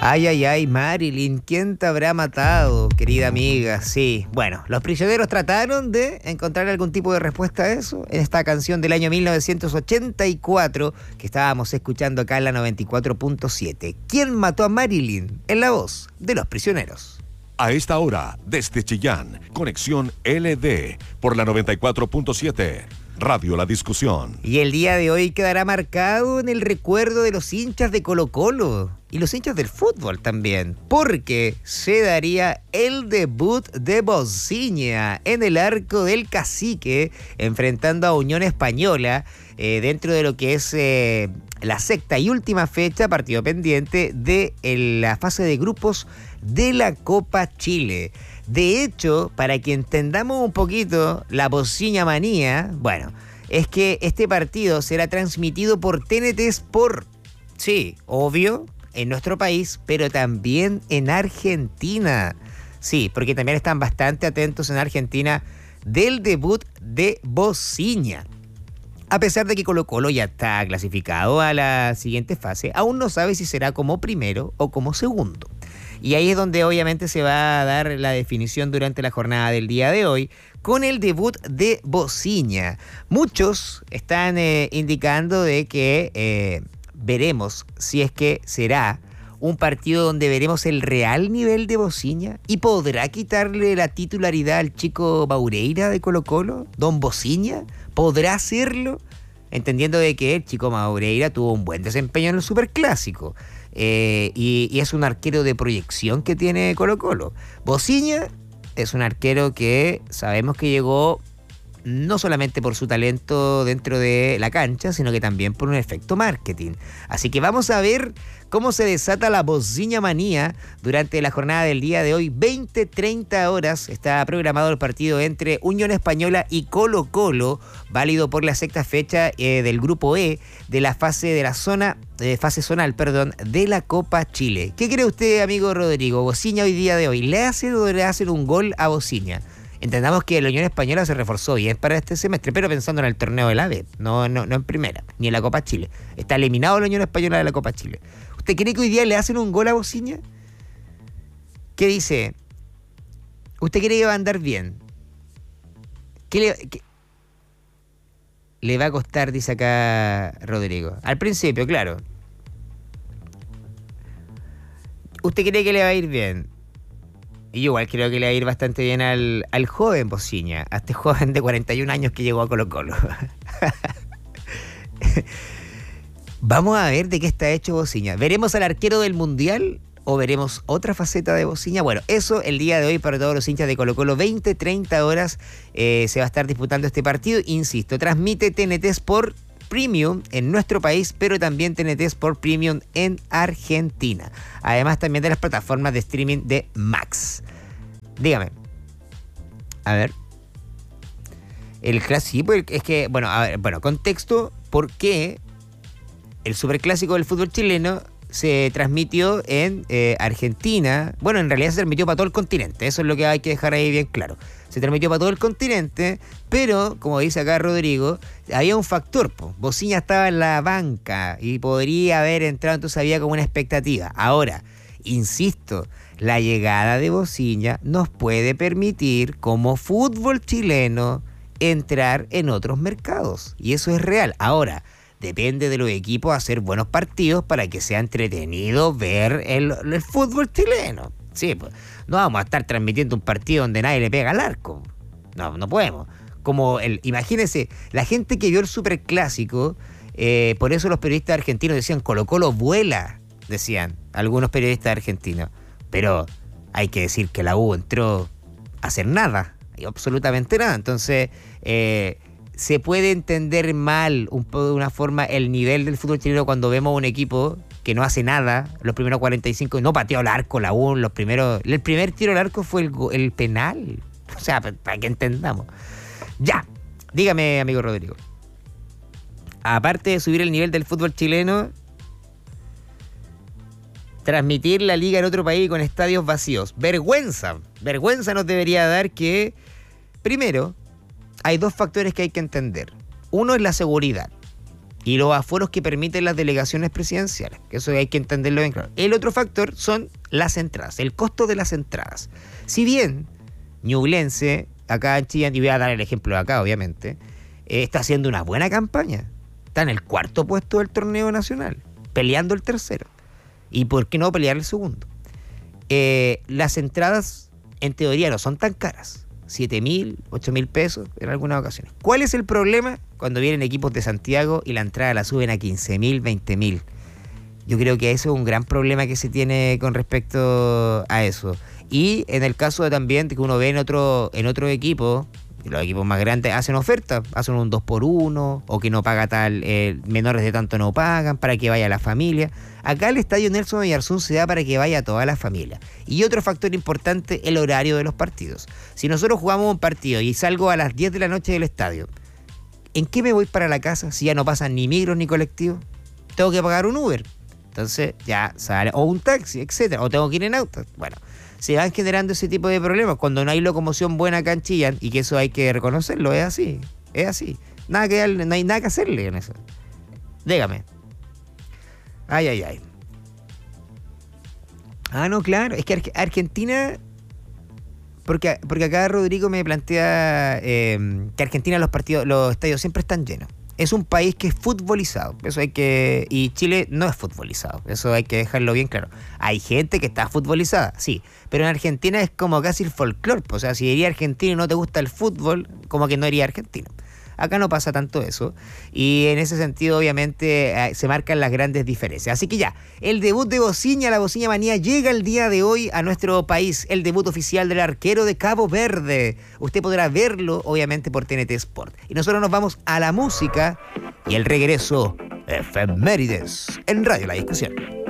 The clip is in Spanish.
Ay, ay, ay, Marilyn, ¿quién te habrá matado, querida amiga? Sí, bueno, los prisioneros trataron de encontrar algún tipo de respuesta a eso en esta canción del año 1984 que estábamos escuchando acá en la 94.7. ¿Quién mató a Marilyn? En la voz de los prisioneros. A esta hora, desde Chillán, conexión LD por la 94.7. Radio La Discusión. Y el día de hoy quedará marcado en el recuerdo de los hinchas de Colo-Colo y los hinchas del fútbol también, porque se daría el debut de Boziña en el arco del Cacique, enfrentando a Unión Española dentro de lo que es la sexta y última fecha, partido pendiente, de la fase de grupos de la Copa Chile. De hecho, para que entendamos un poquito la Boziña manía, bueno, es que este partido será transmitido por TNT Sport. Sí, obvio, en nuestro país, pero también en Argentina. Sí, porque también están bastante atentos en Argentina del debut de Boziña. A pesar de que Colo-Colo ya está clasificado a la siguiente fase, aún no sabe si será como primero o como segundo. Y ahí es donde obviamente se va a dar la definición durante la jornada del día de hoy con el debut de Boziña. Muchos están indicando de que veremos si es que será un partido donde veremos el real nivel de Boziña y podrá quitarle la titularidad al chico Maureira de Colo-Colo, don Boziña. ¿Podrá hacerlo? Entendiendo de que el chico Maureira tuvo un buen desempeño en el Superclásico. Y es un arquero de proyección que tiene Colo-Colo. Boziña es un arquero que sabemos que llegó no solamente por su talento dentro de la cancha, sino que también por un efecto marketing. Así que vamos a ver cómo se desata la Boziña manía durante la jornada del día de hoy. 20-30 horas está programado el partido entre Unión Española y Colo-Colo, válido por la sexta fecha del grupo E de la fase zonal de la Copa Chile. ¿Qué cree usted, amigo Rodrigo? Boziña hoy día de hoy, ¿le hace o le hace un gol a Boziña? Entendamos que la Unión Española se reforzó bien para este semestre, pero pensando en el torneo de la B, no en primera, ni en la Copa Chile. Está eliminado la Unión Española de la Copa Chile. ¿Usted cree que hoy día le hacen un gol a Boziña? ¿Qué dice? ¿Usted cree que va a andar bien? ¿Qué le va a costar, dice acá Rodrigo? Al principio, claro. ¿Usted cree que le va a ir bien? Y yo igual creo que le va a ir bastante bien al joven Boziña, a este joven de 41 años que llegó a Colo-Colo. Vamos a ver de qué está hecho Boziña. ¿Veremos al arquero del Mundial o veremos otra faceta de Boziña? Bueno, eso el día de hoy para todos los hinchas de Colo-Colo. 20-30 horas se va a estar disputando este partido. Insisto, transmite TNT Sport Premium en nuestro país, pero también TNT Sport Premium en Argentina. Además también de las plataformas de streaming de Max. Dígame. A ver. El clásico, es que, bueno, a ver, contexto, ¿por qué el superclásico del fútbol chileno se transmitió en Argentina? Bueno, en realidad se transmitió para todo el continente, eso es lo que hay que dejar ahí bien claro. Se transmitió para todo el continente, pero, como dice acá Rodrigo, había un factor, Boziña estaba en la banca y podría haber entrado, entonces había como una expectativa. Ahora, insisto, la llegada de Boziña nos puede permitir, como fútbol chileno, entrar en otros mercados, y eso es real. Ahora, depende de los equipos hacer buenos partidos para que sea entretenido ver el fútbol chileno. Sí, pues no vamos a estar transmitiendo un partido donde nadie le pega al arco. No podemos. Imagínense, la gente que vio el Superclásico, por eso los periodistas argentinos decían Colo-Colo vuela, decían algunos periodistas argentinos. Pero hay que decir que la U entró a hacer nada, absolutamente nada. Entonces, se puede entender mal de una forma el nivel del fútbol chileno cuando vemos un equipo que no hace nada los primeros 45, no pateó al arco la U, el primer tiro al arco fue el penal. O sea, para que entendamos. Ya, dígame, amigo Rodrigo. Aparte de subir el nivel del fútbol chileno, transmitir la liga en otro país con estadios vacíos. Vergüenza nos debería dar que, primero, hay dos factores que hay que entender. Uno es la seguridad. y los aforos que permiten las delegaciones presidenciales, que eso hay que entenderlo bien claro. El otro factor son las entradas, el costo de las entradas. Si bien Ñublense, acá en Chillán, y voy a dar el ejemplo de acá obviamente, está haciendo una buena campaña, está en el 4º puesto del torneo nacional, peleando el 3º, y por qué no pelear el 2º. Las entradas en teoría no son tan caras, 7.000, 8.000 pesos en algunas ocasiones. ¿Cuál es el problema? Cuando vienen equipos de Santiago y la entrada la suben a 15.000, 20.000. Yo creo que eso es un gran problema que se tiene con respecto a eso. Y en el caso también de que uno ve en otro equipo, los equipos más grandes hacen ofertas, hacen un 2x1, o que no paga tal, menores de tanto no pagan, para que vaya la familia. Acá el estadio Nelson Oyarzún se da para que vaya toda la familia. Y otro factor importante, el horario de los partidos. Si nosotros jugamos un partido y salgo a las 10 de la noche del estadio, ¿en qué me voy para la casa si ya no pasan ni micros ni colectivos? Tengo que pagar un Uber. Entonces ya sale, o un taxi, etcétera, o tengo que ir en auto. Bueno, se van generando ese tipo de problemas cuando no hay locomoción buena acá en Chillán, y que eso hay que reconocerlo, es así. Nada que darle, no hay nada que hacerle en eso. Dígame. Ay. Ah, no, claro, es que Argentina, porque acá Rodrigo me plantea que Argentina los estadios siempre están llenos. Es un país que es futbolizado, y Chile no es futbolizado, eso hay que dejarlo bien claro. Hay gente que está futbolizada, sí, pero en Argentina es como casi el folclore, o sea, si eres argentino y no te gusta el fútbol, como que no eres argentino. Acá no pasa tanto eso, y en ese sentido obviamente se marcan las grandes diferencias. Así que ya, el debut de Bociña, la Bociña Manía, llega el día de hoy a nuestro país, el debut oficial del arquero de Cabo Verde. Usted podrá verlo obviamente por TNT Sport. Y nosotros nos vamos a la música y el regreso, efemérides, en Radio La Discusión.